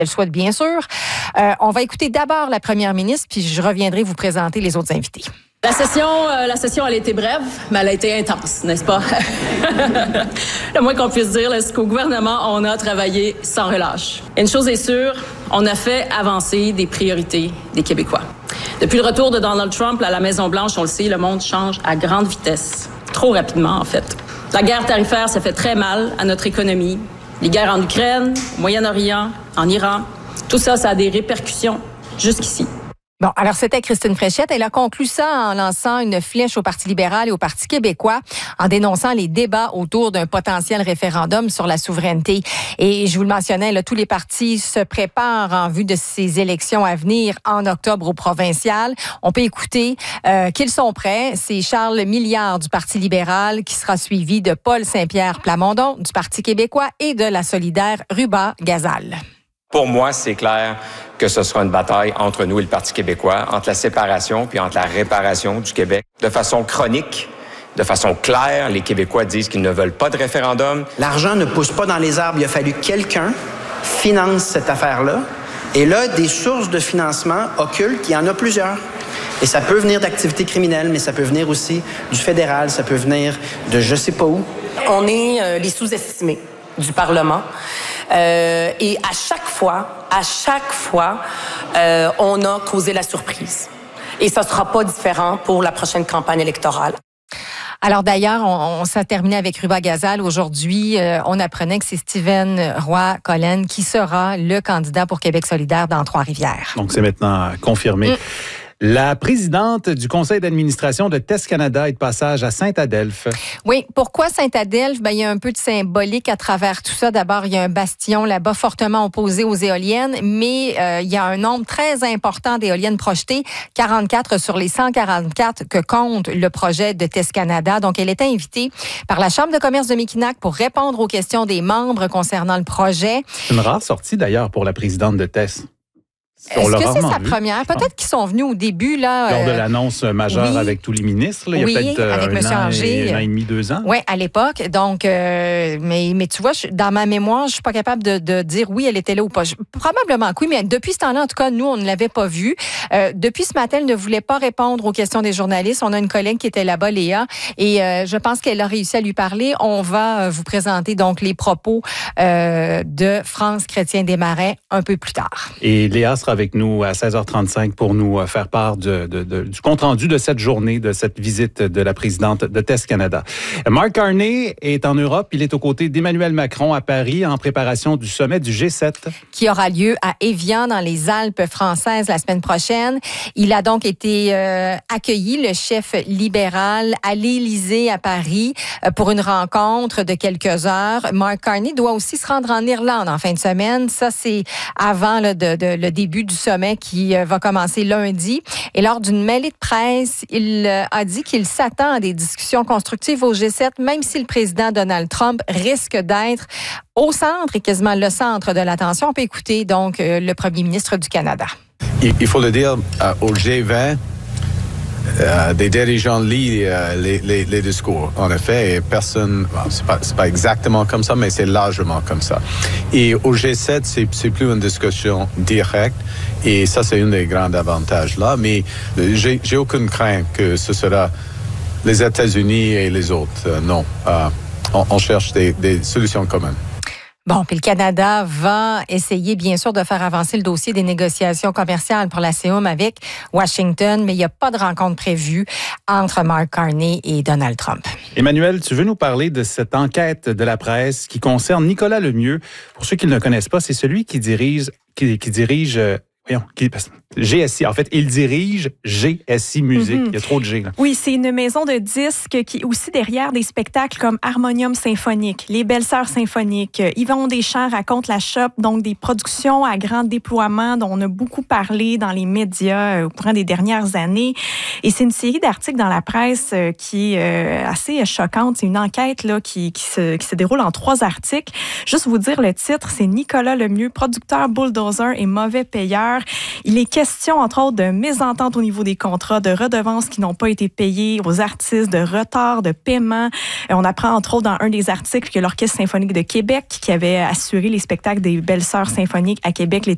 elle souhaite bien sûr. On va écouter d'abord la première ministre, puis je reviendrai vous présenter les autres invités. La session, elle a été brève, mais elle a été intense, n'est-ce pas? Le moins qu'on puisse dire, c'est qu'au gouvernement, on a travaillé sans relâche. Une chose est sûre, on a fait avancer des priorités des Québécois. Depuis le retour de Donald Trump à la Maison-Blanche, on le sait, le monde change à grande vitesse. Trop rapidement, en fait. La guerre tarifaire, ça fait très mal à notre économie. Les guerres en Ukraine, au Moyen-Orient, en Iran, tout ça, ça a des répercussions jusqu'ici. Bon, alors c'était Christine Fréchette. Elle a conclu ça en lançant une flèche au Parti libéral et au Parti québécois en dénonçant les débats autour d'un potentiel référendum sur la souveraineté. Et je vous le mentionnais, là, tous les partis se préparent en vue de ces élections à venir en octobre au provincial. On peut écouter qu'ils sont prêts. C'est Charles Milliard du Parti libéral qui sera suivi de Paul Saint-Pierre Plamondon du Parti québécois et de la solidaire Ruba Gazal. Pour moi, c'est clair que ce sera une bataille entre nous et le Parti québécois, entre la séparation puis entre la réparation du Québec. De façon chronique, de façon claire, les Québécois disent qu'ils ne veulent pas de référendum. L'argent ne pousse pas dans les arbres. Il a fallu que quelqu'un finance cette affaire-là. Et là, des sources de financement occultes, il y en a plusieurs. Et ça peut venir d'activités criminelles, mais ça peut venir aussi du fédéral, ça peut venir de je sais pas où. On est les sous-estimés du Parlement. Et à chaque fois, on a causé la surprise. Et ça ne sera pas différent pour la prochaine campagne électorale. Alors d'ailleurs, on s'est terminé avec Ruba Gazal. Aujourd'hui, on apprenait que c'est Stephen Roy-Collen qui sera le candidat pour Québec solidaire dans Trois-Rivières. Donc c'est maintenant confirmé. La présidente du conseil d'administration de TES Canada est de passage à Saint-Adelphe. Oui, pourquoi Saint-Adelphe? Il y a un peu de symbolique à travers tout ça. D'abord, il y a un bastion là-bas fortement opposé aux éoliennes, mais il y a un nombre très important d'éoliennes projetées, 44 sur les 144 que compte le projet de TES Canada. Donc, elle était invitée par la Chambre de commerce de Mekinac pour répondre aux questions des membres concernant le projet. C'est une rare sortie d'ailleurs pour la présidente de TES. Est-ce que c'est sa première? Peut-être qu'ils sont venus au début. Là, lors de l'annonce majeure avec tous les ministres. Là, il y a peut-être avec M. Anger. un an et demi, 2 ans. Oui, à l'époque. Donc, mais tu vois, dans ma mémoire, je suis pas capable de dire oui, elle était là ou pas. Probablement que oui, mais depuis ce temps-là, en tout cas, nous, on ne l'avait pas vue. Depuis ce matin, elle ne voulait pas répondre aux questions des journalistes. On a une collègue qui était là-bas, Léa, et je pense qu'elle a réussi à lui parler. On va vous présenter donc les propos de France Chrétien-Desmarais un peu plus tard. Et Léa sera avec nous à 16h35 pour nous faire part du compte-rendu de cette journée, de cette visite de la présidente de TES Canada. Mark Carney est en Europe. Il est aux côtés d'Emmanuel Macron à Paris en préparation du sommet du G7. Qui aura lieu à Évian, dans les Alpes françaises, la semaine prochaine. Il a donc été accueilli, le chef libéral, à l'Élysée à Paris pour une rencontre de quelques heures. Mark Carney doit aussi se rendre en Irlande en fin de semaine. Ça, c'est avant le début du sommet qui va commencer lundi. Et lors d'une mêlée de presse, il a dit qu'il s'attend à des discussions constructives au G7, même si le président Donald Trump risque d'être au centre et quasiment le centre de l'attention. On peut écouter donc le premier ministre du Canada. Il faut le dire, au G20, des dirigeants lisent les discours. En effet, et personne, c'est pas exactement comme ça, mais c'est largement comme ça. Et au G7, c'est plus une discussion directe. Et ça, c'est un des grands avantages là. Mais j'ai aucune crainte que ce sera les États-Unis et les autres. Non. On cherche des solutions communes. Bon, puis le Canada va essayer, bien sûr, de faire avancer le dossier des négociations commerciales pour la CEUM avec Washington, mais il n'y a pas de rencontre prévue entre Mark Carney et Donald Trump. Emmanuel, tu veux nous parler de cette enquête de la presse qui concerne Nicolas Lemieux. Pour ceux qui ne le connaissent pas, c'est celui qui dirige GSI. En fait, il dirige GSI Musique. Il y a trop de G, là. Oui, c'est une maison de disques qui est aussi derrière des spectacles comme Harmonium Symphonique, Les Belles-Sœurs Symphoniques. Yvon Deschamps raconte la shop, donc des productions à grand déploiement dont on a beaucoup parlé dans les médias au courant des dernières années. Et c'est une série d'articles dans la presse qui est assez choquante. C'est une enquête là, qui se déroule en 3 articles. Juste vous dire le titre, c'est Nicolas Lemieux, producteur bulldozer et mauvais payeur. Il est question, entre autres, de mésentente au niveau des contrats, de redevances qui n'ont pas été payées aux artistes, de retard de paiement. On apprend, entre autres, dans un des articles que l'Orchestre symphonique de Québec, qui avait assuré les spectacles des Belles-Sœurs symphoniques à Québec